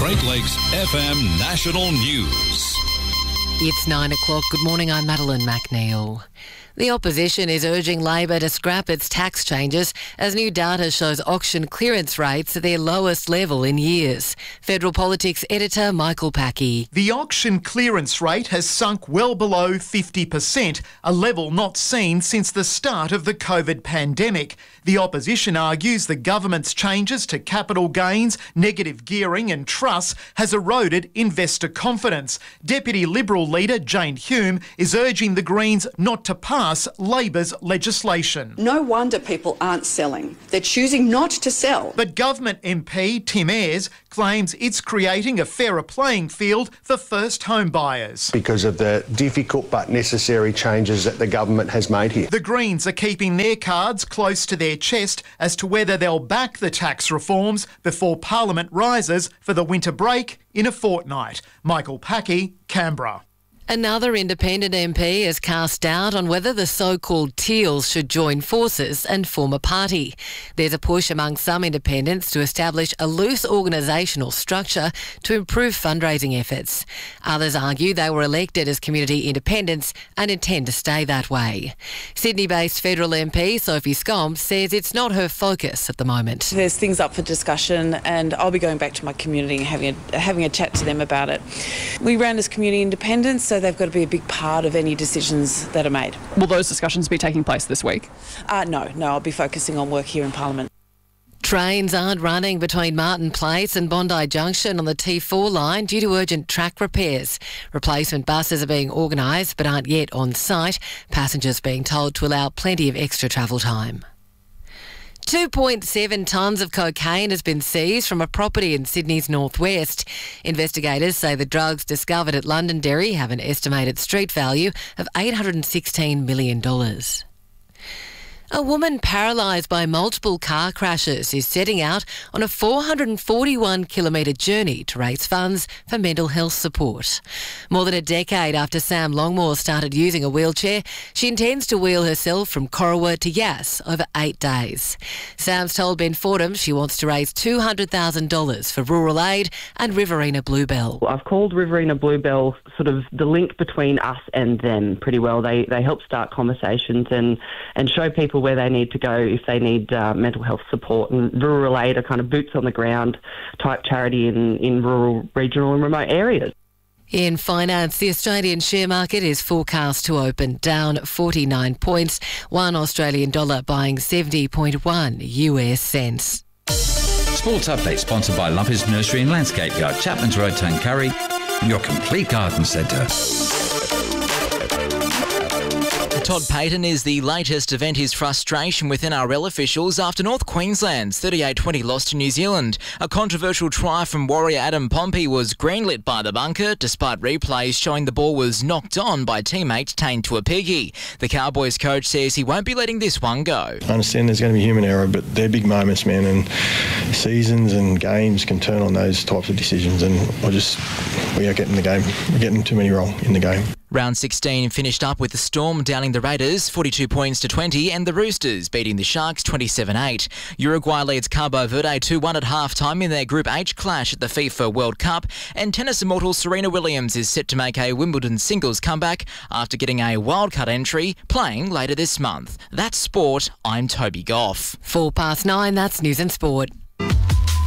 Great Lakes FM National News. It's 9 o'clock. Good morning, I'm Madeline McNeil. The opposition is urging Labor to scrap its tax changes as new data shows auction clearance rates at their lowest level in years. Federal Politics editor Michael Packey. The auction clearance rate has sunk well below 50%, a level not seen since the start of the COVID pandemic. The opposition argues the government's changes to capital gains, negative gearing and trusts has eroded investor confidence. Deputy Liberal leader Jane Hume is urging the Greens not to pass Labor's legislation. No wonder people aren't selling. They're choosing not to sell. But Government MP Tim Ayres claims it's creating a fairer playing field for first home buyers. Because of the difficult but necessary changes that the government has made here. The Greens are keeping their cards close to their chest as to whether they'll back the tax reforms before Parliament rises for the winter break in a fortnight. Michael Packey, Canberra. Another independent MP has cast doubt on whether the so-called Teals should join forces and form a party. There's a push among some independents to establish a loose organisational structure to improve fundraising efforts. Others argue they were elected as community independents and intend to stay that way. Sydney-based federal MP Sophie Scombe says it's not her focus at the moment. There's things up for discussion and I'll be going back to my community and having a chat to them about it. We ran as community independents, so they've got to be a big part of any decisions that are made. Will those discussions be taking place this week? No, I'll be focusing on work here in Parliament. Trains aren't running between Martin Place and Bondi Junction on the T4 line due to urgent track repairs. Replacement buses are being organised but aren't yet on site, passengers being told to allow plenty of extra travel time. 2.7 tonnes of cocaine has been seized from a property in Sydney's northwest. Investigators say the drugs discovered at Londonderry have an estimated street value of $816 million. A woman paralysed by multiple car crashes is setting out on a 441-kilometre journey to raise funds for mental health support. More than a decade after Sam Longmore started using a wheelchair, she intends to wheel herself from Corowa to Yass over 8 days. Sam's told Ben Fordham she wants to raise $200,000 for rural aid and Riverina Bluebell. I've called Riverina Bluebell sort of the link between us and them pretty well. They help start conversations and show people where they need to go if they need mental health support. And Rural Aid are kind of boots on the ground type charity in rural, regional and remote areas. In finance, the Australian share market is forecast to open down 49 points, one Australian dollar buying 70.1 US cents. Sports update sponsored by Lumpy's Nursery and Landscape Yard, Chapman's Road, Tuncurry, your complete garden centre. Todd Payton is the latest to vent his frustration with NRL officials after North Queensland's 38-20 loss to New Zealand. A controversial try from Warrior Adam Pompey was greenlit by the bunker, despite replays showing the ball was knocked on by teammate Tane Tuapigi. The Cowboys coach says he won't be letting this one go. I understand there's going to be human error, but they're big moments, man, and seasons and games can turn on those types of decisions, and we are getting the game. We're getting too many wrong in the game. Round 16 finished up with the Storm downing the Raiders 42 points to 20 and the Roosters beating the Sharks 27-8. Uruguay leads Cabo Verde 2-1 at half-time in their Group H clash at the FIFA World Cup, and tennis immortal Serena Williams is set to make a Wimbledon singles comeback after getting a wildcard entry playing later this month. That's sport. I'm Toby Goff. 9:04, that's News and Sport.